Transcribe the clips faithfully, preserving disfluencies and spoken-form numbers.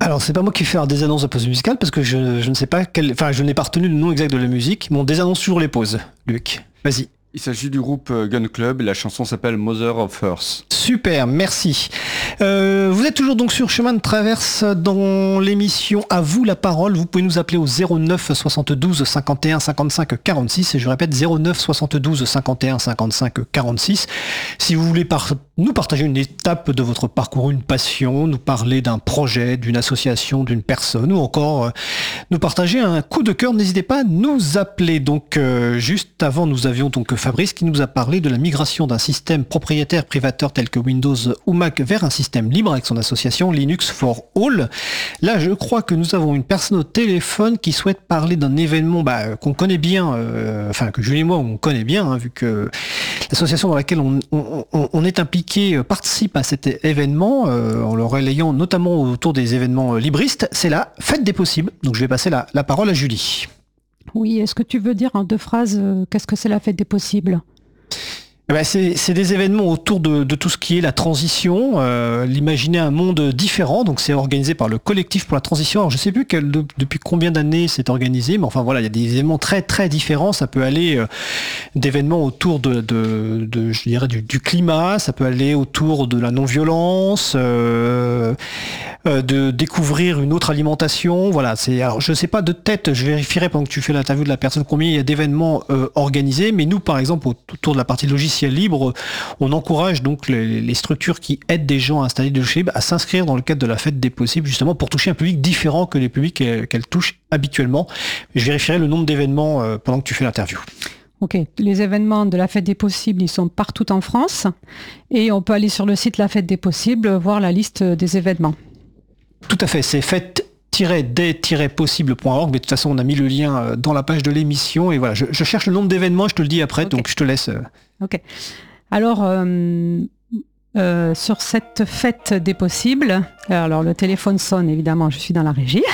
Alors, c'est pas moi qui vais faire des annonces de pause musicale parce que je, je ne sais pas quel, enfin, je n'ai pas retenu le nom exact de la musique, mais on désannonce toujours les pauses. Luc, vas-y. Il s'agit du groupe Gun Club et la chanson s'appelle Mother of Earth. Super, merci. Euh, vous êtes toujours donc sur Chemin de Traverse dans l'émission À vous la parole. Vous pouvez nous appeler au zéro neuf soixante-douze cinquante et un cinquante-cinq quarante-six et je répète zéro neuf soixante-douze cinquante et un cinquante-cinq quarante-six. Si vous voulez par- nous partager une étape de votre parcours, une passion, nous parler d'un projet, d'une association, d'une personne ou encore euh, nous partager un coup de cœur, n'hésitez pas à nous appeler. Donc euh, juste avant, nous avions donc Fabrice qui nous a parlé de la migration d'un système propriétaire privateur tel que Windows ou Mac vers un système libre avec son association Linux for All. Là, je crois que nous avons une personne au téléphone qui souhaite parler d'un événement bah, qu'on connaît bien, euh, enfin que Julie et moi on connaît bien, hein, vu que l'association dans laquelle on, on, on, on est impliqué euh, participe à cet événement, euh, en le relayant notamment autour des événements euh, libristes. C'est la Fête des possibles. Donc je vais passer la, la parole à Julie. Oui, est-ce que tu veux dire en deux phrases euh, qu'est-ce que c'est la Fête des possibles ? Eh ben c'est, c'est des événements autour de, de tout ce qui est la transition, euh, l'imaginer un monde différent. Donc c'est organisé par le collectif pour la transition. Alors je sais plus quel, de, depuis combien d'années c'est organisé, mais enfin voilà, il y a des événements très très différents. Ça peut aller euh, d'événements autour de, de, de je dirais du, du climat, ça peut aller autour de la non-violence, euh, euh, de découvrir une autre alimentation. Voilà, c'est. Alors je sais pas de tête, je vérifierai pendant que tu fais l'interview de la personne combien il y a d'événements euh, organisés. Mais nous par exemple autour de la partie logicielle libre, on encourage donc les, les structures qui aident des gens à installer des logiciels libres à s'inscrire dans le cadre de la Fête des possibles, justement pour toucher un public différent que les publics qu'elles, qu'elles touchent habituellement. Je vérifierai le nombre d'événements euh, pendant que tu fais l'interview. Ok, les événements de la Fête des possibles, ils sont partout en France et on peut aller sur le site La Fête des possibles, voir la liste des événements. Tout à fait, c'est fête des possibles point org, mais de toute façon on a mis le lien dans la page de l'émission et voilà, je, je cherche le nombre d'événements, je te le dis après, okay. Donc je te laisse. Ok. Alors euh, euh, sur cette fête des possibles, alors le téléphone sonne évidemment, je suis dans la régie.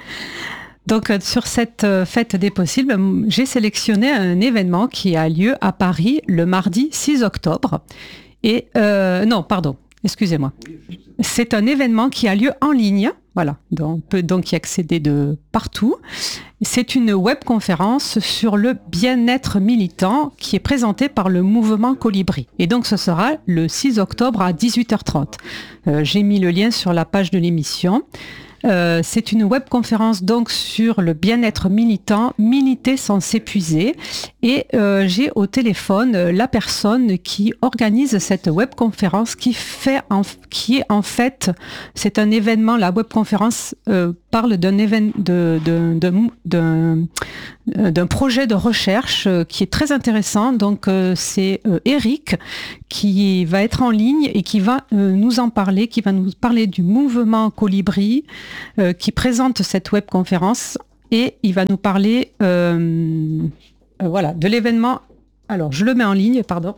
Donc sur cette fête des possibles, j'ai sélectionné un événement qui a lieu à Paris le mardi six octobre. Et euh, non, pardon, excusez-moi. C'est un événement qui a lieu en ligne. Voilà, donc on peut donc y accéder de partout. C'est une webconférence sur le bien-être militant qui est présentée par le mouvement Colibri. Et donc ce sera le six octobre à dix-huit heures trente. Euh, j'ai mis le lien sur la page de l'émission. Euh, c'est une webconférence donc sur le bien-être militant, militer sans s'épuiser. Et euh, j'ai au téléphone euh, la personne qui organise cette webconférence, qui fait, en, qui est en fait, c'est un événement. La webconférence euh, parle d'un événement, de, de, de, d'un, d'un projet de recherche euh, qui est très intéressant. Donc euh, c'est euh, Eric qui va être en ligne et qui va euh, nous en parler, qui va nous parler du mouvement Colibri. Euh, qui présente cette webconférence et il va nous parler euh, euh, voilà, de l'événement. Alors, je le mets en ligne, pardon.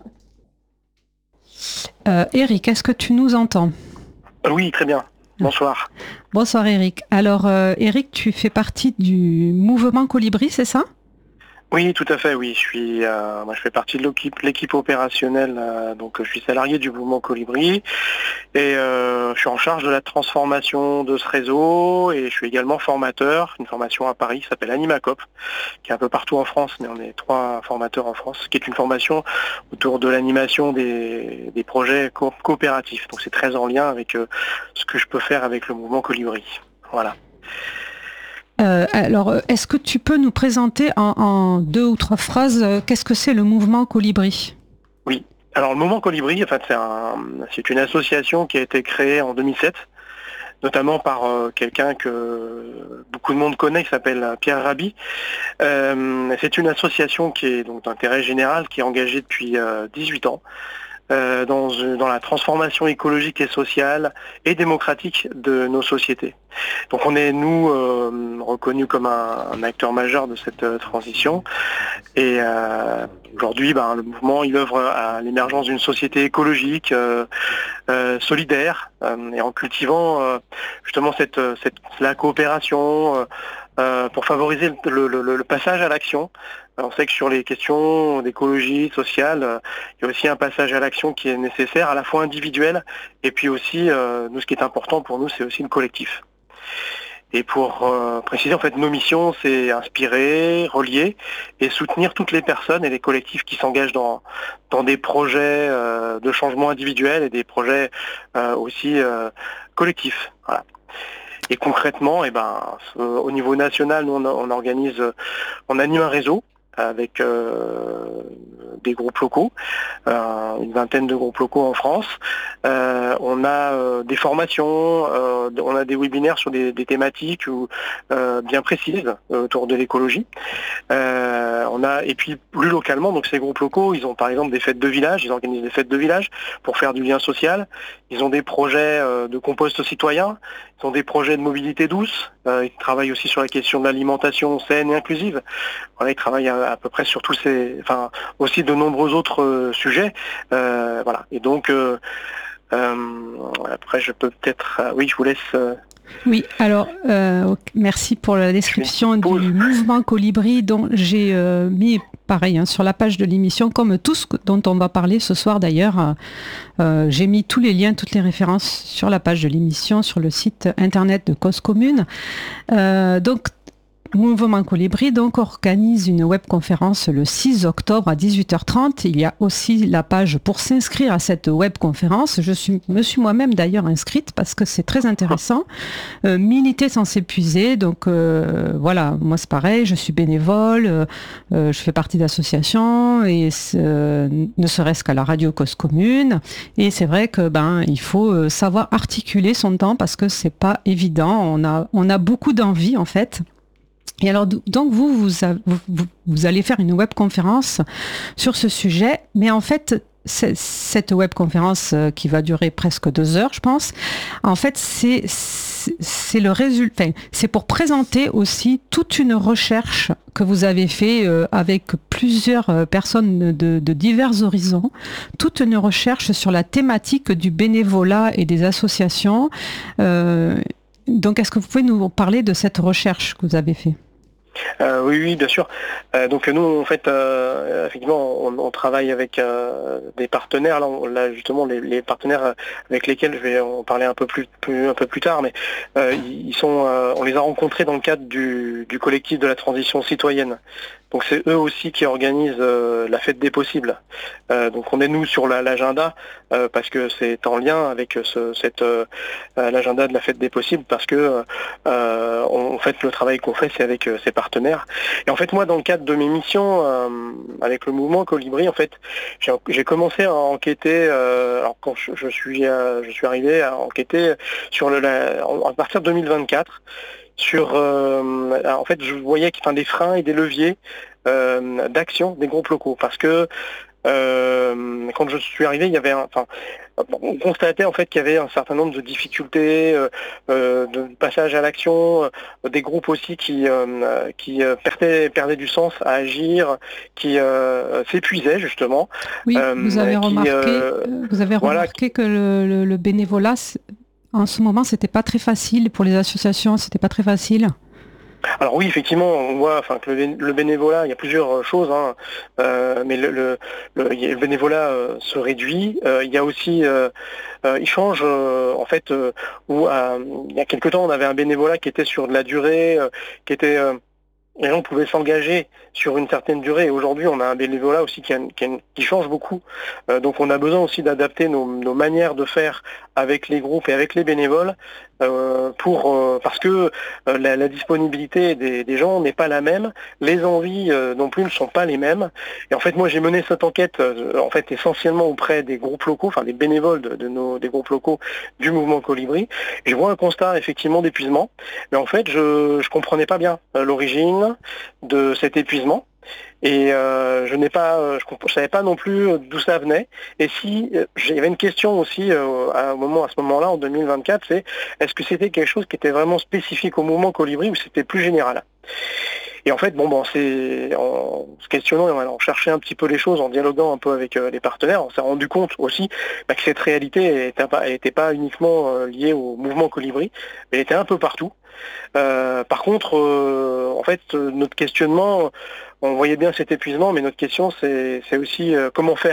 Euh, Eric, est-ce que tu nous entends ? Oui, très bien. Bonsoir. Bonsoir Eric. Alors, euh, Eric, tu fais partie du mouvement Colibri, c'est ça ? Oui, tout à fait, oui. Je suis, euh, moi, je fais partie de l'équipe, l'équipe opérationnelle, euh, donc je suis salarié du mouvement Colibri et euh, je suis en charge de la transformation de ce réseau et je suis également formateur, une formation à Paris qui s'appelle AnimaCop, qui est un peu partout en France, mais on est trois formateurs en France, qui est une formation autour de l'animation des, des projets co- coopératifs. Donc c'est très en lien avec euh, ce que je peux faire avec le mouvement Colibri. Voilà. Euh, alors, est-ce que tu peux nous présenter en, en deux ou trois phrases euh, qu'est-ce que c'est le mouvement Colibri ? Oui. Alors, le mouvement Colibri, en fait, c'est, un, c'est une association qui a été créée en deux mille sept, notamment par euh, quelqu'un que beaucoup de monde connaît, qui s'appelle Pierre Rabhi. Euh, c'est une association qui est donc d'intérêt général, qui est engagée depuis euh, dix-huit ans. Euh, dans, dans la transformation écologique et sociale et démocratique de nos sociétés. Donc on est, nous, euh, reconnus comme un, un acteur majeur de cette euh, transition. Et euh, aujourd'hui, ben, le mouvement, il œuvre à l'émergence d'une société écologique, euh, euh, solidaire, euh, et en cultivant euh, justement cette, cette, la coopération euh, euh, pour favoriser le, le, le, le passage à l'action. On sait que sur les questions d'écologie sociale, euh, il y a aussi un passage à l'action qui est nécessaire, à la fois individuel, et puis aussi, euh, nous, ce qui est important pour nous, c'est aussi le collectif. Et pour euh, préciser, en fait, nos missions, c'est inspirer, relier et soutenir toutes les personnes et les collectifs qui s'engagent dans, dans des projets euh, de changement individuel et des projets euh, aussi euh, collectifs. Voilà. Et concrètement, eh ben, au niveau national, nous, on, on organise, on anime un réseau avec euh, des groupes locaux, euh, une vingtaine de groupes locaux en France. Euh, on a euh, des formations, euh, on a des webinaires sur des, des thématiques ou, euh, bien précises euh, autour de l'écologie. Euh, on a et puis plus localement, donc ces groupes locaux, ils ont par exemple des fêtes de village, ils organisent des fêtes de village pour faire du lien social. Ils ont des projets euh, de compost citoyen, ils ont des projets de mobilité douce. Euh, ils travaillent aussi sur la question de l'alimentation saine et inclusive. Voilà, ils travaillent à, à peu près sur tous ces, enfin aussi de nombreux autres euh, sujets. Euh, voilà. Et donc euh, euh, après, je peux peut-être, euh, oui, je vous laisse. Euh, Oui, alors euh, merci pour la description du mouvement Colibri dont j'ai euh, mis pareil hein, sur la page de l'émission, comme tout ce dont on va parler ce soir d'ailleurs. Euh, j'ai mis tous les liens, toutes les références sur la page de l'émission, sur le site internet de Cause Commune. Euh, donc Mouvement Colibri donc organise une webconférence le six octobre à dix-huit heures trente. Il y a aussi la page pour s'inscrire à cette webconférence. Je suis, me suis moi-même d'ailleurs inscrite parce que c'est très intéressant. Euh, militer sans s'épuiser. Donc euh, voilà, moi c'est pareil, je suis bénévole, euh, je fais partie d'associations et euh, ne serait-ce qu'à la radio Cause Commune. Et c'est vrai que ben il faut savoir articuler son temps parce que c'est pas évident. On a on a beaucoup d'envie en fait. Et alors, donc vous, vous, vous, vous allez faire une webconférence sur ce sujet, mais en fait, cette webconférence qui va durer presque deux heures, je pense, en fait, c'est, c'est le résultat, c'est pour présenter aussi toute une recherche que vous avez fait avec plusieurs personnes de, de divers horizons, toute une recherche sur la thématique du bénévolat et des associations. Euh, donc, est-ce que vous pouvez nous parler de cette recherche que vous avez fait ? Euh, oui, oui, bien sûr. Euh, donc nous, en fait, euh, effectivement, on, on travaille avec euh, des partenaires. Là, on, là justement, les, les partenaires avec lesquels je vais en parler un peu plus, plus un peu plus tard, mais euh, ils sont, euh, on les a rencontrés dans le cadre du, du collectif de la transition citoyenne. Donc c'est eux aussi qui organisent euh, la fête des possibles. Euh, donc on est nous sur la, l'agenda euh, parce que c'est en lien avec ce, cette euh, l'agenda de la fête des possibles parce que euh, on, en fait le travail qu'on fait c'est avec euh, ces partenaires. Et en fait moi dans le cadre de mes missions euh, avec le mouvement Colibri en fait j'ai, j'ai commencé à enquêter. Euh, alors quand je, je suis euh, je suis arrivé à enquêter sur le la, à partir de deux mille vingt-quatre. Sur, euh, en fait, je voyais qu'il y avait des freins et des leviers euh, d'action des groupes locaux, parce que euh, quand je suis arrivé, il y avait, un, enfin, on constatait en fait qu'il y avait un certain nombre de difficultés, euh, euh, de passage à l'action, euh, des groupes aussi qui, euh, qui euh, perdaient, perdaient du sens à agir, qui euh, s'épuisaient justement. Oui, euh, vous avez qui, remarqué, euh, vous avez voilà, remarqué que le, le, le bénévolat. En ce moment, c'était pas très facile pour les associations, c'était pas très facile. Alors oui, effectivement, on voit enfin, que le, le bénévolat, il y a plusieurs choses, hein, euh, mais le, le, le, le bénévolat euh, se réduit. Euh, il y a aussi, euh, euh, il change euh, en fait, euh, où euh, il y a quelque temps, on avait un bénévolat qui était sur de la durée, euh, qui était... Euh, les gens pouvaient s'engager sur une certaine durée. Et aujourd'hui, on a un bénévolat aussi qui, a, qui, a, qui change beaucoup. Euh, donc on a besoin aussi d'adapter nos, nos manières de faire avec les groupes et avec les bénévoles euh, pour euh, parce que euh, la, la disponibilité des, des gens n'est pas la même, les envies euh, non plus ne sont pas les mêmes. Et en fait, moi, j'ai mené cette enquête euh, en fait essentiellement auprès des groupes locaux, enfin des bénévoles de, de nos des groupes locaux du mouvement Colibri. Et je vois un constat effectivement d'épuisement, mais en fait, je je comprenais pas bien euh, l'origine de cet épuisement. Et euh, je n'ai pas, je ne savais pas non plus d'où ça venait. Et si euh, il y avait une question aussi euh, à un moment, à ce moment-là, en deux mille vingt-quatre, c'est est-ce que c'était quelque chose qui était vraiment spécifique au mouvement Colibri ou c'était plus général? Et en fait, bon, bon, c'est en se questionnant, en cherchant un petit peu les choses, en dialoguant un peu avec euh, les partenaires, on s'est rendu compte aussi bah, que cette réalité n'était pas, pas uniquement euh, liée au mouvement Colibri, mais elle était un peu partout. Euh, par contre, euh, en fait, euh, notre questionnement, on voyait bien cet épuisement, mais notre question, c'est, c'est aussi euh, comment faire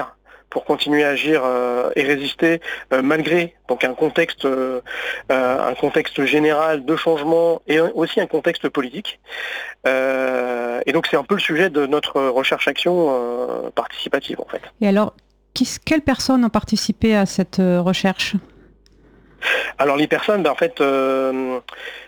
pour continuer à agir euh, et résister euh, malgré donc un contexte, euh, un contexte général de changement et aussi un contexte politique. Euh, et donc c'est un peu le sujet de notre recherche-action euh, participative en fait. Et alors, qui, quelles personnes ont participé à cette recherche ? Alors les personnes, ben, en fait, euh,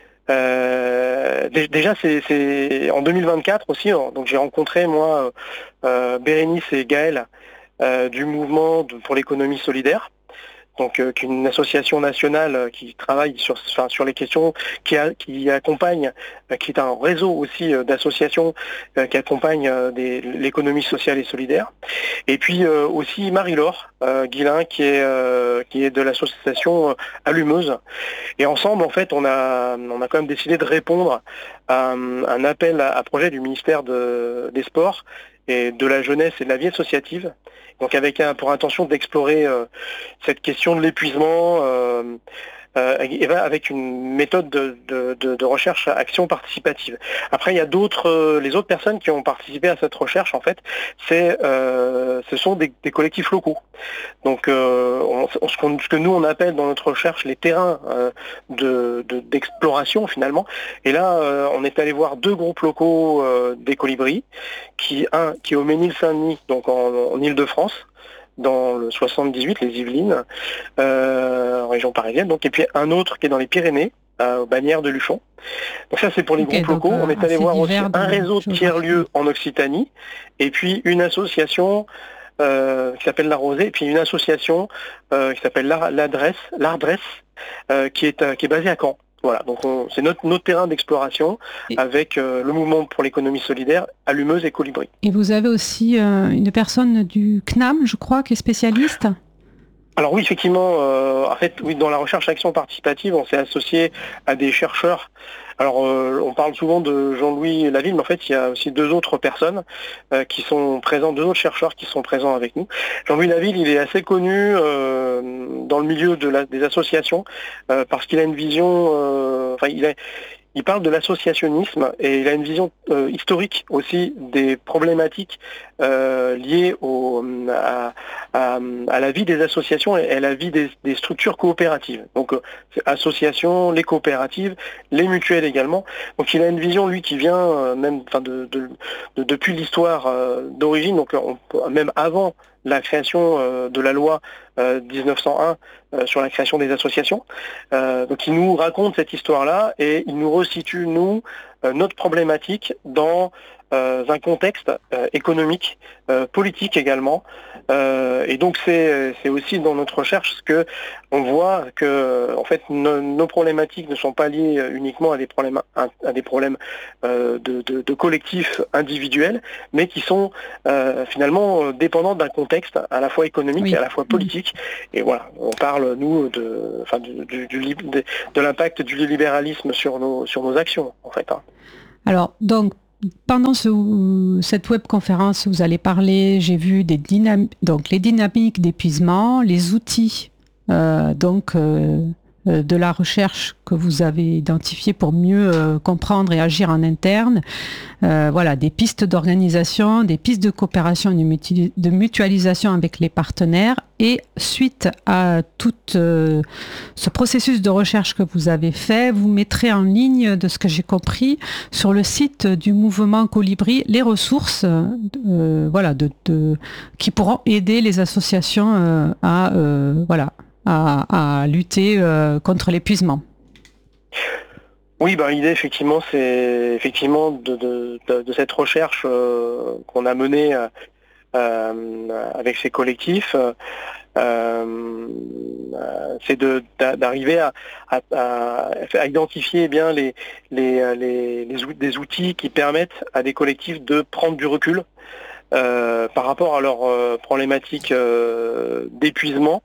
euh, déjà c'est, c'est en deux mille vingt-quatre aussi, donc j'ai rencontré moi euh, Bérénice et Gaël euh, du mouvement de, pour l'économie solidaire. Donc, euh, qui est une association nationale euh, qui travaille sur, enfin, sur les questions, qui, a, qui accompagne, euh, qui est un réseau aussi euh, d'associations euh, qui accompagne euh, des, l'économie sociale et solidaire. Et puis euh, aussi Marie-Laure euh, Guillain, qui est, euh, qui est de l'association euh, Allumeuse. Et ensemble, en fait, on a, on a quand même décidé de répondre à un, un appel à, à projet du ministère de, des Sports et de la jeunesse et de la vie associative. Donc avec un, pour intention d'explorer euh, cette question de l'épuisement euh, euh, et avec une méthode de, de, de, de recherche à action participative. Après, il y a d'autres, euh, les autres personnes qui ont participé à cette recherche, en fait, c'est, euh, ce sont des, des collectifs locaux. Donc, euh, on, ce, qu'on, ce que nous on appelle dans notre recherche les terrains euh, de, de, d'exploration finalement. Et là, euh, on est allé voir deux groupes locaux euh, des colibris, qui un qui est au Ménil-Saint-Denis, donc en, en Île-de-France, dans le soixante-dix-huit, les Yvelines, euh, en région parisienne, donc, et puis un autre qui est dans les Pyrénées, euh, aux Bagnères de Luchon. Donc ça c'est pour les okay, groupes locaux. Euh, on est allé voir aussi un réseau de tiers-lieux en Occitanie, et puis une association euh, qui s'appelle La Rosée, et puis une association euh, qui s'appelle l'Adresse, l'Ardresse, euh, qui est euh, qui est basée à Caen. Voilà, donc on, c'est notre, notre terrain d'exploration et avec euh, le mouvement pour l'économie solidaire, Allumeuse et Colibri. Et vous avez aussi euh, une personne du C N A M, je crois, qui est spécialiste ? Alors oui, effectivement, euh, en fait, oui, dans la recherche action participative, on s'est associé à des chercheurs. Alors, euh, on parle souvent de Jean-Louis Laville, mais en fait, il y a aussi deux autres personnes euh, qui sont présentes, deux autres chercheurs qui sont présents avec nous. Jean-Louis Laville, il est assez connu euh, dans le milieu de la, des associations euh, parce qu'il a une vision, euh, enfin, il a, il parle de l'associationnisme et il a une vision euh, historique aussi des problématiques euh, liées au, à, à, à la vie des associations et à la vie des, des structures coopératives. Donc euh, associations, les coopératives, les mutuelles également. Donc il a une vision, lui, qui vient euh, même enfin, de, de, de, depuis l'histoire euh, d'origine, donc on, même avant la création euh, de la loi euh, dix-neuf cent un euh, sur la création des associations. Euh, donc il nous raconte cette histoire-là et il nous resitue, nous, euh, notre problématique dans euh, un contexte euh, économique, euh, politique également. Euh, et donc c'est, c'est aussi dans notre recherche ce que on voit que en fait nos, nos problématiques ne sont pas liées uniquement à des problèmes à, à des problèmes euh, de, de, de collectifs individuels, mais qui sont euh, finalement dépendants d'un contexte à la fois économique oui. et à la fois politique. Et voilà, on parle nous de, enfin du, du, du de, de l'impact du libéralisme sur nos sur nos actions en fait. Hein. Alors donc. Pendant ce, cette webconférence, vous allez parler, j'ai vu des dynam- donc les dynamiques d'épuisement, les outils euh, donc euh, de la recherche que vous avez identifiés pour mieux euh, comprendre et agir en interne. Euh, voilà, des pistes d'organisation, des pistes de coopération et de, mutu- de mutualisation avec les partenaires. Et suite à tout euh, ce processus de recherche que vous avez fait, vous mettrez en ligne, de ce que j'ai compris, sur le site du mouvement Colibri, les ressources euh, voilà, de, de, qui pourront aider les associations euh, à, euh, voilà, à, à lutter euh, contre l'épuisement. Oui, ben, l'idée effectivement, c'est effectivement de, de, de, de cette recherche euh, qu'on a menée euh, euh, avec ces collectifs. Euh, c'est de, d'arriver à, à, à identifier bien les, les, les, les, des outils qui permettent à des collectifs de prendre du recul euh, par rapport à leurs euh, problématiques euh, d'épuisement.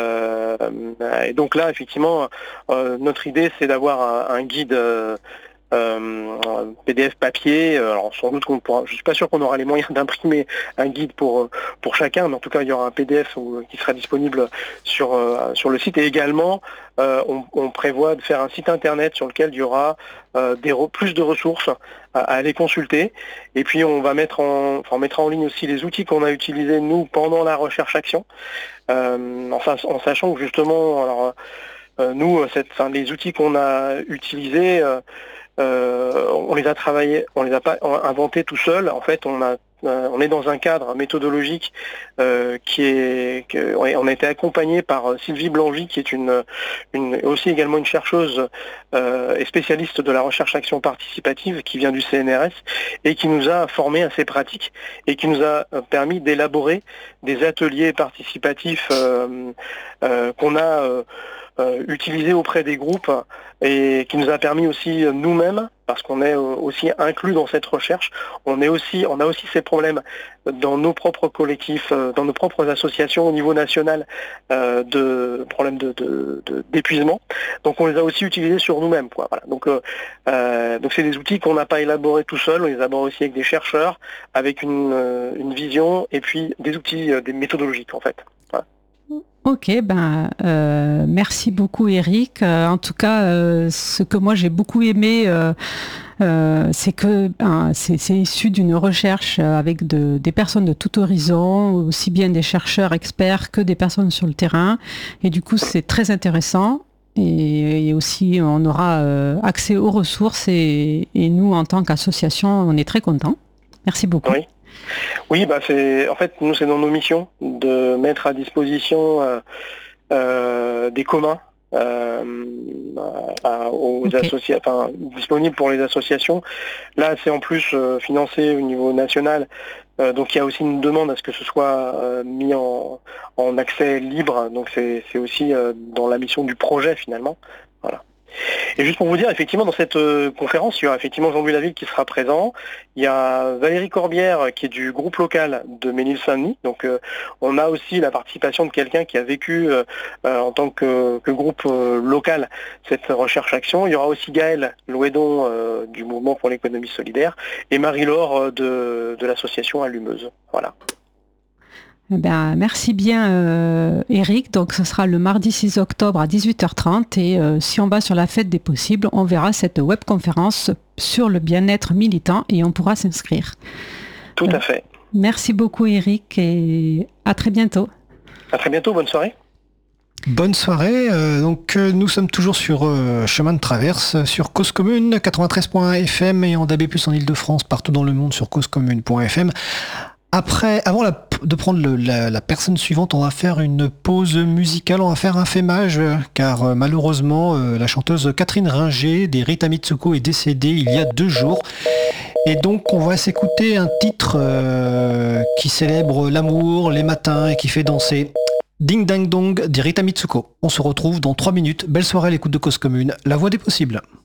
Euh, et donc là, effectivement, euh, notre idée, c'est d'avoir un, un guide, euh, euh, P D F papier. Alors sans doute qu'on pourra, je suis pas sûr qu'on aura les moyens d'imprimer un guide pour pour chacun, mais en tout cas il y aura un P D F où, qui sera disponible sur euh, sur le site. Et également euh, on, on prévoit de faire un site internet sur lequel il y aura euh, des re, plus de ressources à, à aller consulter. Et puis on va mettre en, enfin, on mettra en ligne aussi les outils qu'on a utilisés nous pendant la recherche action, euh, enfin en sachant que justement alors euh, nous cette, enfin, les outils qu'on a utilisés euh, Euh, on les a travaillés, on les a pas inventés tout seuls. En fait, on a, euh, on est dans un cadre méthodologique euh, qui est, que, on a été accompagné par Sylvie Blangy, qui est une, une aussi également une chercheuse euh, et spécialiste de la recherche action participative, qui vient du C N R S et qui nous a formés à ces pratiques et qui nous a permis d'élaborer des ateliers participatifs euh, euh, qu'on a euh, Euh, utilisé auprès des groupes et qui nous a permis aussi euh, nous-mêmes, parce qu'on est euh, aussi inclus dans cette recherche, on est aussi, on a aussi ces problèmes dans nos propres collectifs, euh, dans nos propres associations au niveau national euh, de problèmes de, de, de, d'épuisement. Donc on les a aussi utilisés sur nous-mêmes, quoi. Voilà. Donc euh, euh, donc c'est des outils qu'on n'a pas élaborés tout seul, on les élabore aussi avec des chercheurs, avec une, euh, une vision et puis des outils, euh, des méthodologiques en fait. Voilà. Ok, ben euh, merci beaucoup Eric. Euh, en tout cas, euh, ce que moi j'ai beaucoup aimé, euh, euh, c'est que ben, c'est, c'est issu d'une recherche avec de, des personnes de tout horizon, aussi bien des chercheurs experts que des personnes sur le terrain. Et du coup, c'est très intéressant. Et, et aussi, on aura euh, accès aux ressources et, et nous, en tant qu'association, on est très contents. Merci beaucoup. Oui. Oui, bah c'est en fait nous c'est dans nos missions de mettre à disposition euh, euh, des communs euh, à, aux okay. associations, enfin disponibles pour les associations. Là, c'est en plus euh, financé au niveau national, euh, donc il y a aussi une demande à ce que ce soit euh, mis en, en accès libre. Donc c'est c'est aussi euh, dans la mission du projet finalement. Voilà. Et juste pour vous dire, effectivement, dans cette euh, conférence, il y aura effectivement Jean Bulaville qui sera présent. Il y a Valérie Corbière qui est du groupe local de Ménil-Saint-Denis. Donc, euh, on a aussi la participation de quelqu'un qui a vécu euh, euh, en tant que, que groupe euh, local cette recherche-action. Il y aura aussi Gaël Louédon euh, du Mouvement pour l'économie solidaire et Marie-Laure euh, de, de l'association Allumeuse. Voilà. Ben, merci bien euh, Eric, donc ce sera le mardi six octobre à dix-huit heures trente et euh, si on va sur la fête des possibles, on verra cette webconférence sur le bien-être militant et on pourra s'inscrire. Tout euh, à fait. Merci beaucoup Eric et à très bientôt. À très bientôt, bonne soirée. Bonne soirée, euh, donc euh, nous sommes toujours sur euh, Chemin de Traverse, sur Cause Commune, quatre-vingt-treize point F M et en D A B plus, en Ile-de-France, partout dans le monde sur cause commune point F M. Après, avant la, de prendre le, la, la personne suivante, on va faire une pause musicale, on va faire un fémage, car euh, malheureusement, euh, la chanteuse Catherine Ringer des Rita Mitsuko est décédée il y a deux jours. Et donc, on va s'écouter un titre euh, qui célèbre l'amour, les matins et qui fait danser. Ding Dang Dong des Rita Mitsuko. On se retrouve dans trois minutes. Belle soirée à l'écoute de Cause Commune, la voix des possibles.